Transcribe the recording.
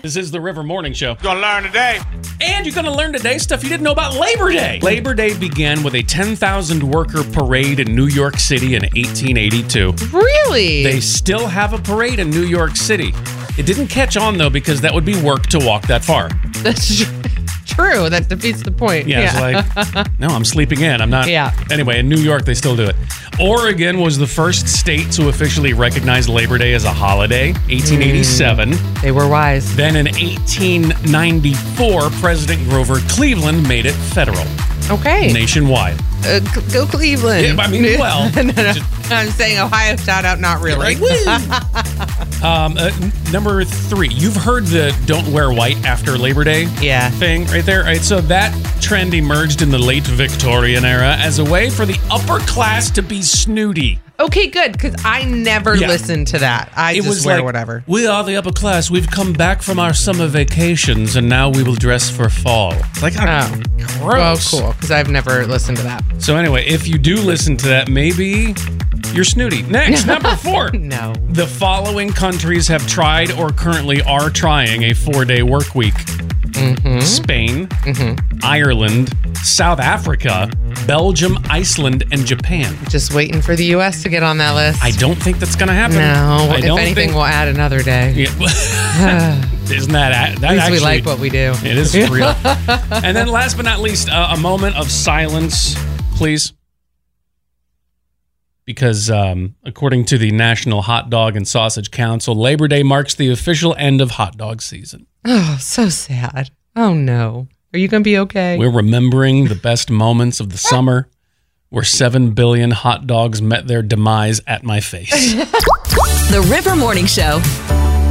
This is the River Morning Show. Gonna learn today. And you're going to learn today stuff you didn't know about Labor Day. Labor Day began with a 10,000 worker parade in New York City in 1882. Really? They still have a parade in New York City. It didn't catch on, though, because that would be work to walk that far. That's true. That defeats the point. Yeah, it's like, no, I'm sleeping in. I'm not. Yeah. Anyway, in New York, they still do it. Oregon was the first state to officially recognize Labor Day as a holiday, 1887. They were wise. Then in 1894, President Grover Cleveland made it federal. Okay. Nationwide. Go Cleveland. Yeah, I mean, well. No. I'm saying Ohio shout out, not really. Number 3, you've heard the don't wear white after Labor Day thing right there. All right, so that trend emerged in the late Victorian era as a way for the upper class to be snooty. Okay, good, because I never listened to that. I just wear whatever. We are the upper class. We've come back from our summer vacations, and now we will dress for fall. It's like, gross. Well, cool, because I've never listened to that. So anyway, if you do listen to that, maybe you're snooty. Next, number 4. No. The following countries have tried or currently are trying a 4-day work week. Spain, Ireland, South Africa, Belgium, Iceland, and Japan. Just waiting for the U.S. to get on that list. I don't think that's going to happen. No. If anything, we'll add another day. Yeah. Isn't that At least actually, we like what we do. It is real. And then last but not least, a moment of silence, please. Because according to the National Hot Dog and Sausage Council, Labor Day marks the official end of hot dog season. Oh, so sad. Oh, no. Are you going to be okay? We're remembering the best moments of the summer where 7 billion hot dogs met their demise at my face. The River Morning Show.